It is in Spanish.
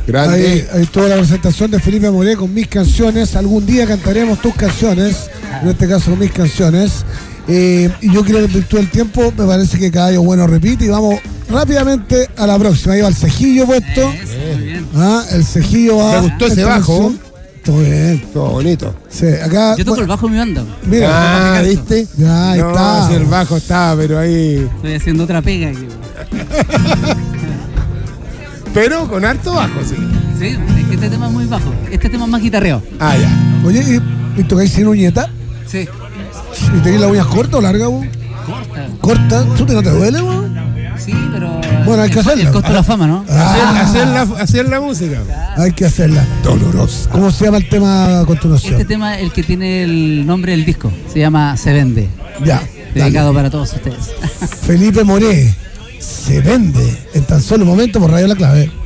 Grande. Ahí toda la presentación de Felipe Moré con mis canciones. Algún día cantaremos tus canciones, en este caso con mis canciones. Y yo quiero que en virtud del tiempo, me parece que Caballo Bueno repite y vamos rápidamente a la próxima. Ahí va el cejillo puesto. Muy bien. El cejillo va. Me gustó ese bajo. Todo bien. Todo bonito. Sí, acá. Yo toco el bajo en mi banda. Mira, ¿viste? ya, ahí está. Si el bajo estaba, pero ahí. Estoy haciendo otra pega aquí. Pero con harto bajo, sí. Sí, es que este tema es muy bajo. Este tema es más guitarreo. Ah, ya. Oye, ¿y tocáis sin uñeta? Sí. ¿Y tenéis las uñas cortas o largas, vos? Corta. ¿Corta? ¿Tú no te duele, vos? Sí, pero. Bueno, hay que hacerla. El costo de la fama, ¿no? Hacer la música. Hay que hacerla. Dolorosa. ¿Cómo se llama el tema a continuación? Este tema es el que tiene el nombre del disco. Se llama Se Vende. Ya. Dedicado para todos ustedes. Felipe Moré. Se vende en tan solo un momento por Radio La Clave.